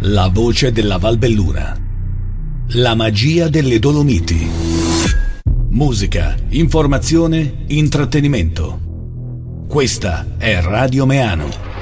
La voce della Valbelluna. La magia delle Dolomiti. Musica, informazione, intrattenimento. Questa è Radio Meano.